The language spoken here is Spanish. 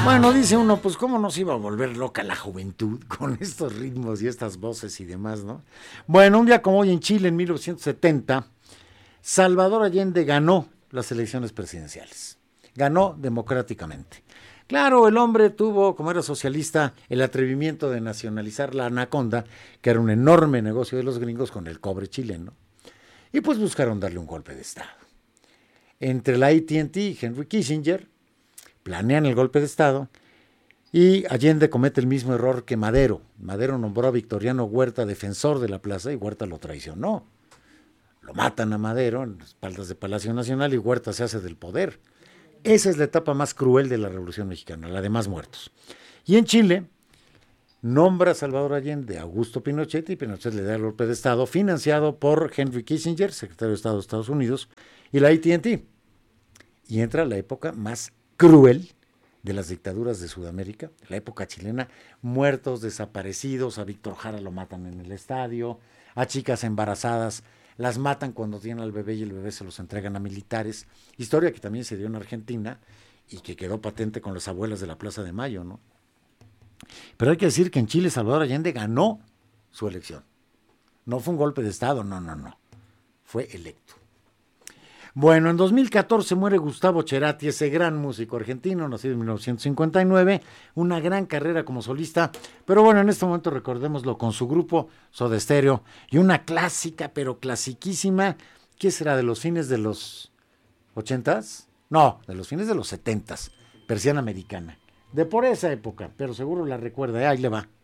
Bueno, dice uno, pues cómo nos iba a volver loca la juventud con estos ritmos y estas voces y demás, ¿no? Bueno, un día como hoy en Chile, en 1970, Salvador Allende ganó las elecciones presidenciales. Ganó democráticamente. Claro, el hombre tuvo, como era socialista, el atrevimiento de nacionalizar la Anaconda, que era un enorme negocio de los gringos con el cobre chileno. Y pues buscaron darle un golpe de Estado. Entre la AT&T y Henry Kissinger planean el golpe de Estado y Allende comete el mismo error que Madero. Madero nombró a Victoriano Huerta defensor de la plaza y Huerta lo traicionó. Lo matan a Madero en las espaldas de Palacio Nacional y Huerta se hace del poder. Esa es la etapa más cruel de la Revolución Mexicana, la de más muertos. Y en Chile nombra a Salvador Allende a Augusto Pinochet y Pinochet le da el golpe de Estado financiado por Henry Kissinger, secretario de Estado de Estados Unidos, y la AT&T. Y entra la época más cruel de las dictaduras de Sudamérica, la época chilena, muertos, desaparecidos, a Víctor Jara lo matan en el estadio, a chicas embarazadas las matan cuando tienen al bebé y el bebé se los entregan a militares, historia que también se dio en Argentina y que quedó patente con las abuelas de la Plaza de Mayo, ¿no? Pero hay que decir que en Chile Salvador Allende ganó su elección. No fue un golpe de Estado, no. Fue electo. Bueno, en 2014 muere Gustavo Cerati, ese gran músico argentino, nacido en 1959, una gran carrera como solista, pero bueno, en este momento recordémoslo con su grupo Soda Stereo y una clásica, pero clasiquísima, ¿qué será? ¿De los fines de los 80s? No, de los fines de los 70s, Persiana Americana, de por esa época, pero seguro la recuerda, ahí le va.